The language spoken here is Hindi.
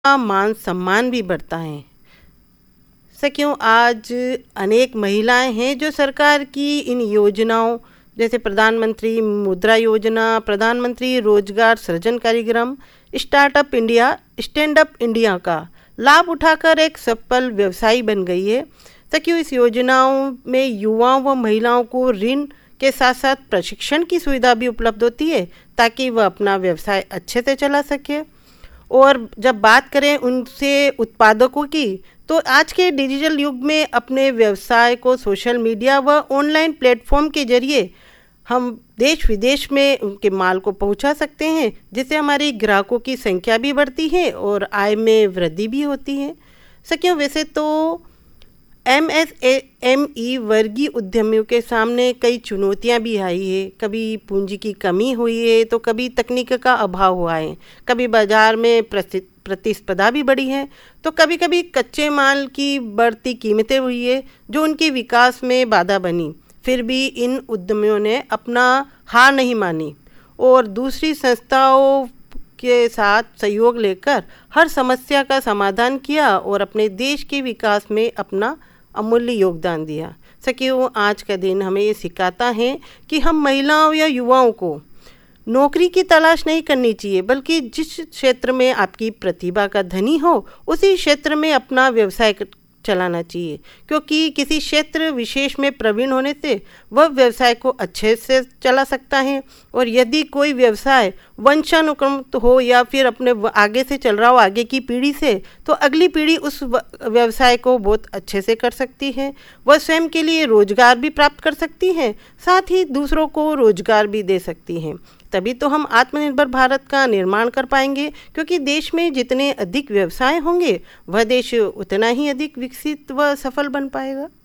का मान सम्मान भी बढ़ता है। सखियों, आज अनेक महिलाएं हैं जो सरकार की इन योजनाओं जैसे प्रधानमंत्री मुद्रा योजना, प्रधानमंत्री रोजगार सृजन कार्यक्रम, startup India, stand up India का लाभ उठाकर एक सफल व्यवसायी बन गई है। सखियों, इस योजनाओं में युवाओं व महिलाओं को ऋण के साथ साथ प्रशिक्षण की सुविधा भी उपलब्ध होती है ताकि वह अपना व्यवसाय अच्छे से चला सके। और जब बात करें उनसे उत्पादकों की, तो आज के डिजिटल युग में अपने व्यवसाय को सोशल मीडिया व ऑनलाइन प्लेटफॉर्म के जरिए हम देश विदेश में उनके माल को पहुंचा सकते हैं, जिससे हमारी ग्राहकों की संख्या भी बढ़ती है और आय में वृद्धि भी होती है। सखियों, वैसे तो MSME वर्गीय उद्यमियों के सामने कई चुनौतियां भी आई है। कभी पूंजी की कमी हुई है, तो कभी तकनीक का अभाव हुआ है, कभी बाजार में प्रतिस्पर्धा भी बढ़ी है, तो कभी कभी कच्चे माल की बढ़ती कीमतें हुई है जो उनके विकास में बाधा बनी। फिर भी इन उद्यमियों ने अपना हार नहीं मानी और दूसरी संस्थाओं के साथ सहयोग लेकर हर समस्या का समाधान किया और अपने देश के विकास में अपना अमूल्य योगदान दिया। सखियों, आज का दिन हमें ये सिखाता है कि हम महिलाओं या युवाओं को नौकरी की तलाश नहीं करनी चाहिए, बल्कि जिस क्षेत्र में आपकी प्रतिभा का धनी हो उसी क्षेत्र में अपना व्यवसाय चलाना चाहिए, क्योंकि किसी क्षेत्र विशेष में प्रवीण होने से वह व्यवसाय को अच्छे से चला सकता है। और यदि कोई व्यवसाय वंशानुक्रमित हो या फिर अपने आगे से चल रहा हो, आगे की पीढ़ी से, तो अगली पीढ़ी उस व्यवसाय को बहुत अच्छे से कर सकती है। वह स्वयं के लिए रोजगार भी प्राप्त कर सकती है, साथ ही दूसरों को रोजगार भी दे सकती हैं। तभी तो हम आत्मनिर्भर भारत का निर्माण कर पाएंगे, क्योंकि देश में जितने अधिक व्यवसाय होंगे वह देश उतना ही अधिक विकसित व सफल बन पाएगा।